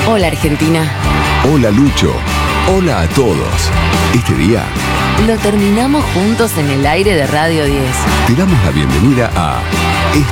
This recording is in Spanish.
Hola Argentina. Hola Lucho. Hola a todos. Este día Lo terminamos juntos en el aire de Radio 10. te damos la bienvenida a